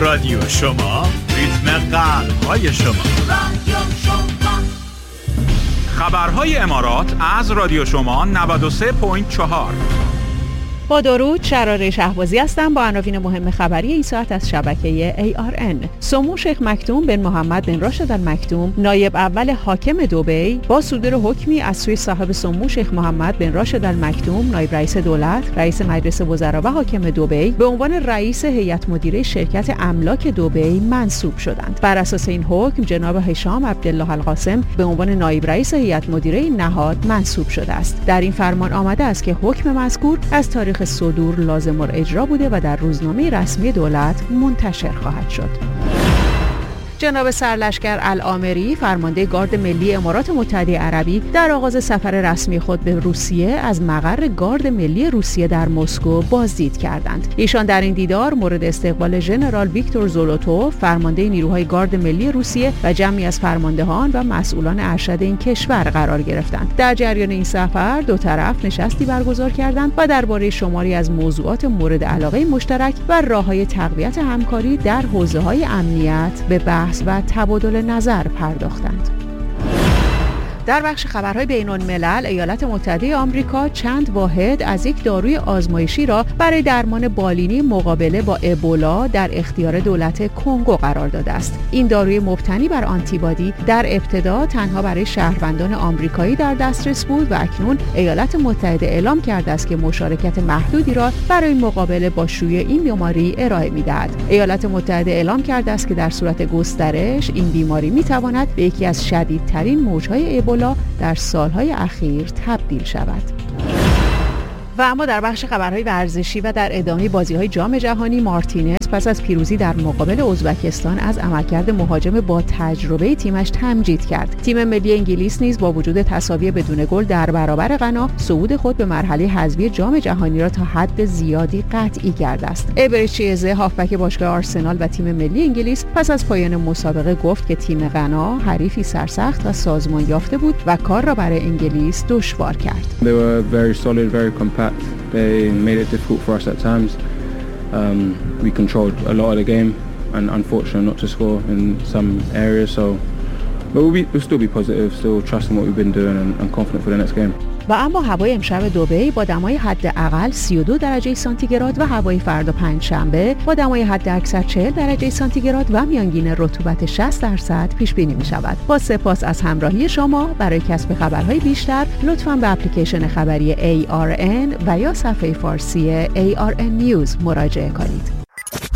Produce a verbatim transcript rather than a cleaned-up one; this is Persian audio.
رادیو شما، ریتم قلب‌های شما. رادیو شما. خبرهای امارات از رادیو شما نود و سه ممیز چهار. با درود، شراره شهبازی هستم با عناوین مهم خبری این ساعت از شبکه ای آر ان. سمو شیخ مکتوم بن محمد بن راشد المکتوم، نایب اول حاکم دبی، با صدور حکمی از سوی صاحب سمو شیخ محمد بن راشد المکتوم، نایب رئیس دولت، رئیس مجلس وزرا و حاکم دبی، به عنوان رئیس هیئت مدیره شرکت املاک دبی منصوب شدند. بر اساس این حکم، جناب هشام عبدالله القاسم به عنوان نایب رئیس هیئت مدیره این نهاد منصوب شده است. در این فرمان آمده است که حکم مذکور از تاریخ صدور لازم الاجرا بوده و در روزنامه رسمی دولت منتشر خواهد شد. جناب سرلشکر العامری، فرمانده گارد ملی امارات متحده عربی، در آغاز سفر رسمی خود به روسیه از مقر گارد ملی روسیه در مسکو بازدید کردند. ایشان در این دیدار مورد استقبال ژنرال ویکتور زولوتوف، فرمانده نیروهای گارد ملی روسیه و جمعی از فرماندهان و مسئولان ارشد این کشور قرار گرفتند. در جریان این سفر دو طرف نشستی برگزار کردند و درباره شماری از موضوعات مورد علاقه مشترک و راه‌های تقویت همکاری در حوزه‌های امنیت به بحث و تبادل نظر پرداختند. در بخش خبرهای بین‌الملل، ایالات متحده آمریکا چند واحد از یک داروی آزمایشی را برای درمان بالینی مقابله با ابولا در اختیار دولت کنگو قرار داده است. این داروی مبتنی بر آنتیبادی در ابتدا تنها برای شهروندان آمریکایی در دسترس بود و اکنون ایالات متحده اعلام کرده است که مشارکت محدودی را برای مقابله با شیوع این بیماری ارائه می‌دهد. ایالات متحده اعلام کرده است که در صورت گسترش این بیماری می‌تواند به یکی از شدیدترین موج‌های ابولا در سالهای اخیر تبدیل شود. و اما در بخش خبرهای ورزشی و در ادامه بازی‌های جام جهانی، مارتینز پس از پیروزی در مقابل ازبکستان از عملکرد مهاجم با تجربه تیمش تمجید کرد. تیم ملی انگلیس نیز با وجود تساوی بدون گل در برابر غنا، صعود خود به مرحله حذفی جام جهانی را تا حد زیادی قطعی کرده است. ابریچی ازه، هافبک باشگاه آرسنال و تیم ملی انگلیس، پس از پایان مسابقه گفت که تیم غنا حریفی سرسخت و سازمان یافته بود و کار را برای انگلیس دشوار کرد. They were very solid, very compact. They made it difficult for us at times. Um, we controlled a lot of the game and unfortunate not to score in some areas. So, but we'll, be, we'll still be positive, still trusting what we've been doing and, and confident for the next game. و اما هوای امشب دبی با دمای حداقل سی و دو درجه سانتیگراد و هوای فردا پنجشنبه با دمای حداکثر چهل درجه سانتیگراد و میانگین رطوبت شصت درصد پیش بینی می شود. با سپاس از همراهی شما. برای کسب خبرهای بیشتر لطفاً به اپلیکیشن خبری ای آر ان و یا صفحه فارسی ای آر ان نیوز مراجعه کنید.